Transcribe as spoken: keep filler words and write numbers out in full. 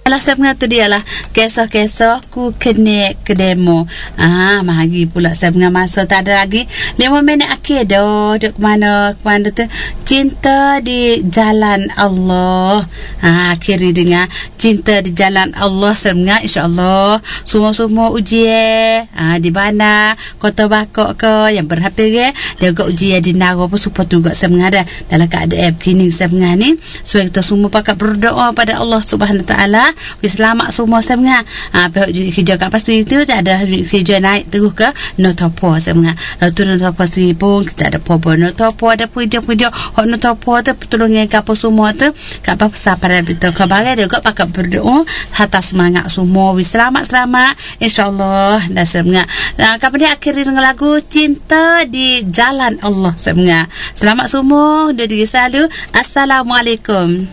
Alah sebenarnya tu dia lah kisah-kisah ku kena ke demo. Ah, mari pula sebenarnya masa tak ada lagi lima minit akhir dah. Duk ke mana ke mana tu cinta di jalan Allah. Ah, akhiri dengan cinta di jalan Allah sebenarnya insya-Allah semua-semua ujian ah di mana Kota Bakok ke yang berhati ke dia gak ujian di Naro pun supaya tu gak sebenarnya dalam keadaan begini sebenarnya ni supaya kita semua pakat berdoa pada Allah Subhanahu taala selamat semua sebenarnya. Ah, pihak kerja kat pasti itu tak ada kerja naik terus ke notopo sebenarnya. Lalu tu notopo si pun kita ada popo notopo ada puja-puja hok notopo tu pertolongan ke apa semua tu kat apa saparan kita kabar dia gak pakat berdoa hatta semangat semua wis selamat-selamat insyaallah dah sebenarnya. Nah, kemudian akhiri dengan lagu Cinta di Jalan Allah sebenarnya. Selamat semua, udah diri selalu. Assalamualaikum.